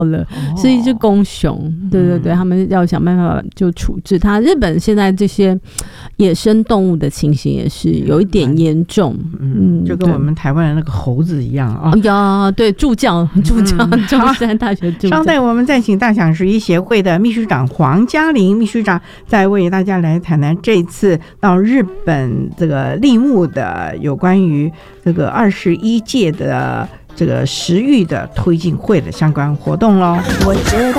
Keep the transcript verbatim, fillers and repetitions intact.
了，哦、是一只公熊。对对对，嗯、他们要想办法就处置它。日本现在这些野生动物的情形也是有一点严重， 嗯，嗯就跟我们台湾的那个猴子一样啊。 呀，对，助教，助教，中山大学助教。 稍待，我们再请大想十一协会的秘书长黄嘉玲秘书长，再为大家来谈谈这次到日本这个立木的有关于这个二十一届的这个食育的推进会的相关活动咯。我知道